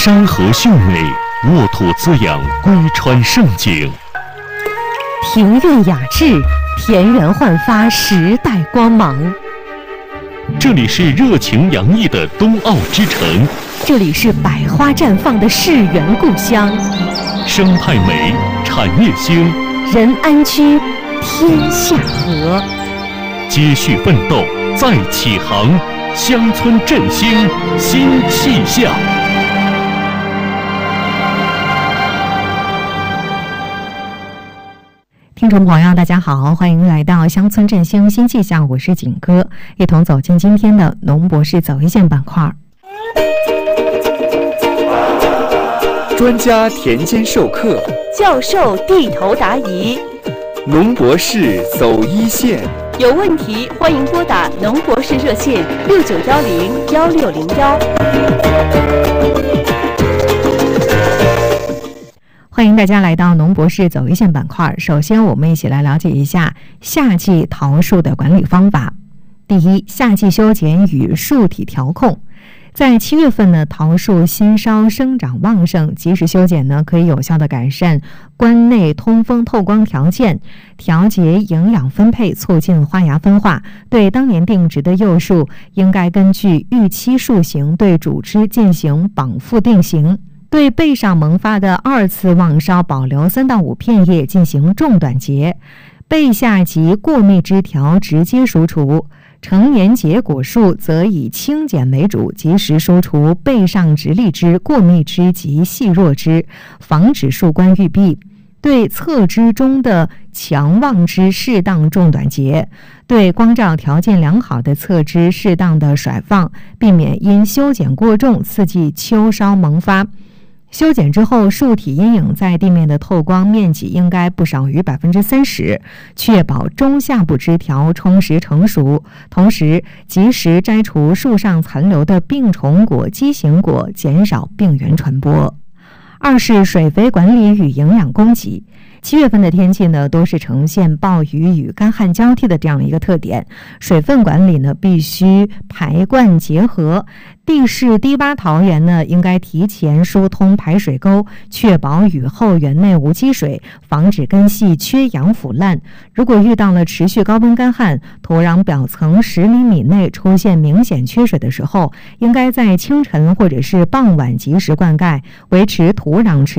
山河秀美，沃土滋养，归川盛景。 庭院雅致，田园焕发时代光芒。 这里是热情洋溢的冬奥之城， 这里是百花绽放的世园故乡。 生态美，产业兴， 人安居，天下和。 接续奋斗，再起航，乡村振兴新气象。 听众朋友大家好，欢迎来到乡村振兴新气象，我是景哥，一同走进今天的农博士走一线板块。 专家田间授课， 教授地头答疑， 农博士走一线。 有问题欢迎拨打农博士热线69101601。 欢迎大家来到农博士走一线板块。首先我们一起来了解一下夏季桃树的管理方法。第一，夏季修剪与树体调控。在7月份呢，桃树新梢生长旺盛，及时修剪呢，可以有效的改善关内通风透光条件，调节营养分配，促进花芽分化。对当年定植的幼树，应该根据预期树型对主枝进行绑附定型。对背上萌发的2次旺梢保留3到5片叶进行重短截，背下及过密枝条直接疏除。成年结果树则以轻剪为主，及时疏除背上直立枝、过密枝及细弱枝，防止树冠郁闭。对侧枝中的强旺枝适当重短截，对光照条件良好的侧枝适当的甩放，避免因修剪过重刺激秋梢萌发。修剪之后，树体阴影在地面的透光面积应该不少于 30%， 确保中下部枝条充实成熟，同时及时摘除树上残留的病虫果、畸形果，减少病原传播。二是水肥管理与营养供给。7月份的天气呢，都是呈现暴雨与干旱交替的这样一个特点，水分管理呢必须排灌结合。地势低洼桃园呢，应该提前疏通排水沟，确保雨后园内无积水，防止根系缺氧腐烂。如果遇到了持续高温干旱，土壤表层10厘米内出现明显缺水的时候，应该在清晨或者是傍晚及时灌溉，维持土壤持